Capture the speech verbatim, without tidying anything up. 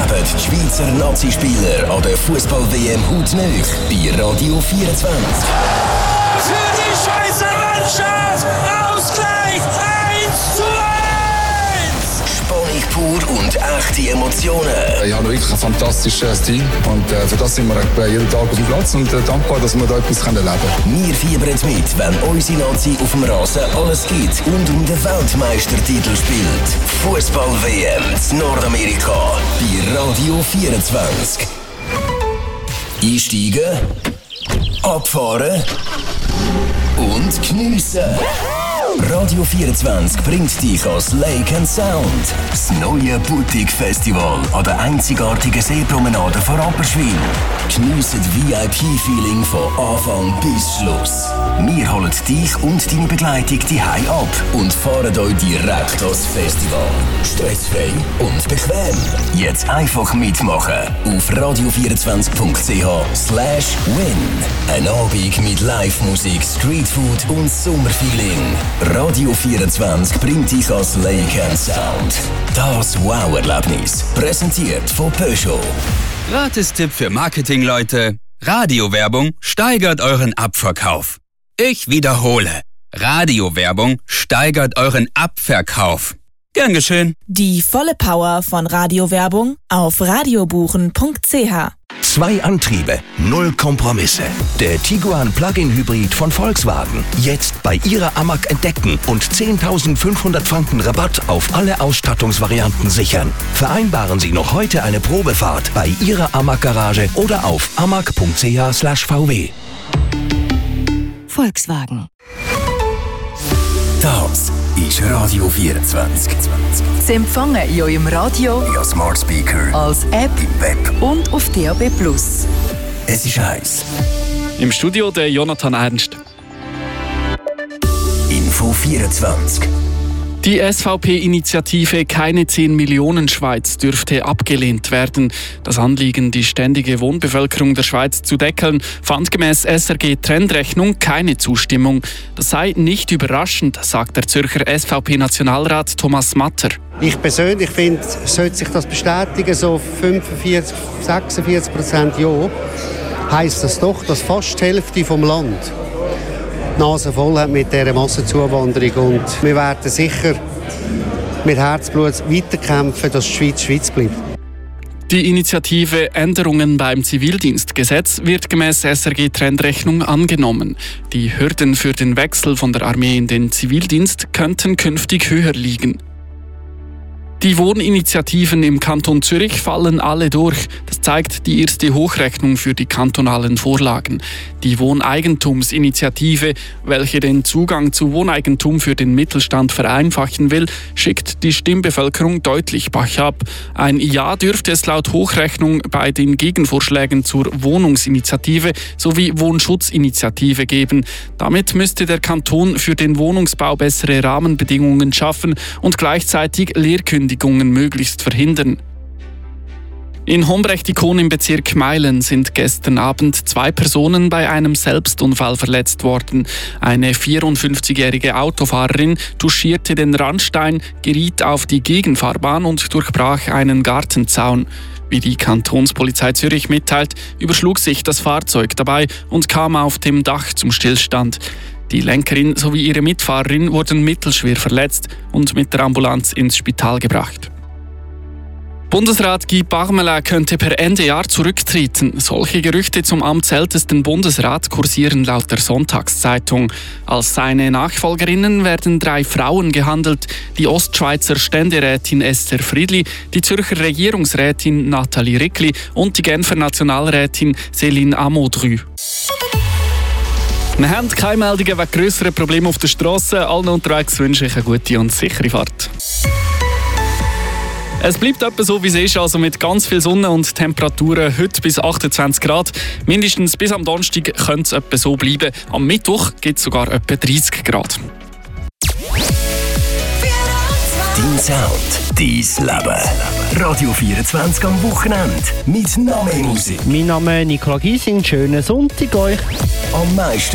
erlebt die Schweizer Nazispieler an der Fußball-W M hautnah bei Radio vierundzwanzig. Für die Schweizer Mannschaft Ausgleich eins zu eins! Spannung pur und echte Emotionen. Ich habe wirklich ein fantastisches Team und äh, für das sind wir äh, jeden Tag auf dem Platz und äh, dankbar, dass wir da etwas erleben können. Wir fiebern mit, wenn unsere Nazi auf dem Rasen alles gibt und um den Weltmeistertitel spielt. Fußball-W M in Nordamerika bei Radio vierundzwanzig. Einsteigen, abfahren und geniessen. Radio vierundzwanzig bringt dich ans Lake and Sound. Das neue Boutique Festival an der einzigartigen Seepromenade von Rapperswil. Geniessen das V I P-Feeling von Anfang bis Schluss. Wir holen dich und deine Begleitung hierheim ab und fahren euch direkt ans Festival. Stressfrei und bequem. Jetzt einfach mitmachen auf radio vierundzwanzig punkt c h slash win. Ein Abend mit Live-Musik, Streetfood und Sommerfeeling. Radio vierundzwanzig bringt dich als Lake and Sound. Das Wow-Erlebnis. Präsentiert von Peugeot. Gratis-Tipp für Marketingleute. Radiowerbung steigert euren Abverkauf. Ich wiederhole. Radiowerbung steigert euren Abverkauf. Gern geschehen. Die volle Power von Radiowerbung auf radiobuchen punkt c h. Zwei Antriebe, null Kompromisse. Der Tiguan Plug-in Hybrid von Volkswagen. Jetzt bei Ihrer Amag entdecken und zehntausendfünfhundert Franken Rabatt auf alle Ausstattungsvarianten sichern. Vereinbaren Sie noch heute eine Probefahrt bei Ihrer Amag-Garage oder auf amag punkt c h slash v w. Volkswagen. Das ist Radio vierundzwanzig. Sie empfangen in eurem Radio, Ja, Smart Speaker, als App im Web. und auf D A B plus. Es ist heiß. Im Studio der Jonathan Ernst. Info vierundzwanzig. Die S V P-Initiative Keine zehn Millionen Schweiz dürfte abgelehnt werden. Das Anliegen, die ständige Wohnbevölkerung der Schweiz zu deckeln, fand gemäss S R G-Trendrechnung keine Zustimmung. Das sei nicht überraschend, sagt der Zürcher S V P-Nationalrat Thomas Matter. Ich persönlich finde, sollte sich das bestätigen, so fünfundvierzig, sechsundvierzig Prozent ja, heisst das doch, dass fast die Hälfte vom Land die Nase voll hat mit dieser Massenzuwanderung. Und wir werden sicher mit Herzblut weiterkämpfen, dass die Schweiz Schweiz bleibt. Die Initiative Änderungen beim Zivildienstgesetz wird gemäss S R G-Trendrechnung angenommen. Die Hürden für den Wechsel von der Armee in den Zivildienst könnten künftig höher liegen. Die Wohninitiativen im Kanton Zürich fallen alle durch. Das zeigt die erste Hochrechnung für die kantonalen Vorlagen. Die Wohneigentumsinitiative, welche den Zugang zu Wohneigentum für den Mittelstand vereinfachen will, schickt die Stimmbevölkerung deutlich bachab. Ein Ja dürfte es laut Hochrechnung bei den Gegenvorschlägen zur Wohnungsinitiative sowie Wohnschutzinitiative geben. Damit müsste der Kanton für den Wohnungsbau bessere Rahmenbedingungen schaffen und gleichzeitig Leerkündigungen möglichst verhindern. In Hombrechtikon im Bezirk Meilen sind gestern Abend zwei Personen bei einem Selbstunfall verletzt worden. Eine vierundfünfzigjährige Autofahrerin touchierte den Randstein, geriet auf die Gegenfahrbahn und durchbrach einen Gartenzaun. Wie die Kantonspolizei Zürich mitteilt, überschlug sich das Fahrzeug dabei und kam auf dem Dach zum Stillstand. Die Lenkerin sowie ihre Mitfahrerin wurden mittelschwer verletzt und mit der Ambulanz ins Spital gebracht. Bundesrat Guy Parmelin könnte per Ende Jahr zurücktreten. Solche Gerüchte zum amtsältesten Bundesrat kursieren laut der Sonntagszeitung. Als seine Nachfolgerinnen werden drei Frauen gehandelt: die Ostschweizer Ständerätin Esther Friedli, die Zürcher Regierungsrätin Nathalie Rickli und die Genfer Nationalrätin Céline Amodru. Wir haben keine Meldungen wegen grösseren Problemen auf der Strasse. Allen unterwegs wünsche ich eine gute und sichere Fahrt. Es bleibt etwa so, wie es ist, also mit ganz viel Sonne und Temperaturen heute bis achtundzwanzig Grad. Mindestens bis am Donnerstag könnte es etwa so bleiben. Am Mittwoch gibt es sogar etwa dreißig Grad. Dein Sound, dein Leben. Radio vierundzwanzig am Wochenende. Mit noch mehr Musik. Mein Name ist Nicola Giesing. Schönen Sonntag euch. Am meisten